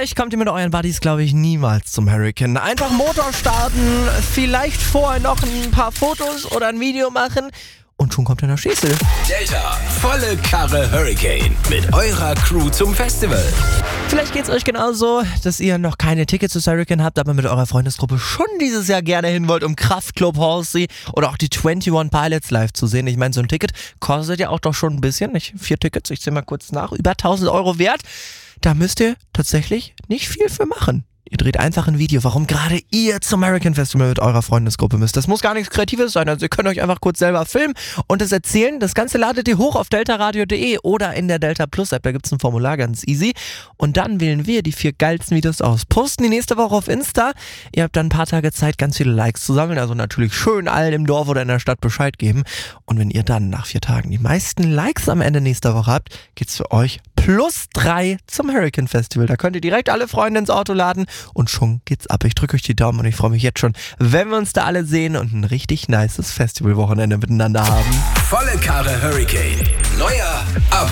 euch kommt ihr mit euren Buddies, glaube ich, niemals zum Hurricane. Einfach Motor starten, vielleicht vorher noch ein paar Fotos oder ein Video machen und schon kommt ihr nach Schesel. Delta, volle Karre Hurricane mit eurer Crew zum Festival. Vielleicht geht's euch genauso, dass ihr noch keine Tickets zu Hurricane habt, aber mit eurer Freundesgruppe schon dieses Jahr gerne hin wollt, um Kraftklub, Halsey oder auch die 21 Pilots live zu sehen. Ich meine, so ein Ticket kostet ja auch doch schon ein bisschen, nicht? 4 Tickets, ich zähle mal kurz nach, über 1000 Euro wert. Da müsst ihr tatsächlich nicht viel für machen. Ihr dreht einfach ein Video, warum gerade ihr zum Hurricane Festival mit eurer Freundesgruppe müsst. Das muss gar nichts Kreatives sein, also ihr könnt euch einfach kurz selber filmen und das erzählen. Das Ganze ladet ihr hoch auf deltaradio.de oder in der Delta Plus App, da gibt es ein Formular, ganz easy. Und dann wählen wir die 4 geilsten Videos aus, posten die nächste Woche auf Insta. Ihr habt dann ein paar Tage Zeit, ganz viele Likes zu sammeln, also natürlich schön allen im Dorf oder in der Stadt Bescheid geben. Und wenn ihr dann nach 4 Tagen die meisten Likes am Ende nächster Woche habt, geht's für euch +3 zum Hurricane Festival. Da könnt ihr direkt alle Freunde ins Auto laden und schon geht's ab. Ich drücke euch die Daumen und ich freue mich jetzt schon, wenn wir uns da alle sehen und ein richtig nices Festivalwochenende miteinander haben. Volle Karre Hurricane. Neuer ab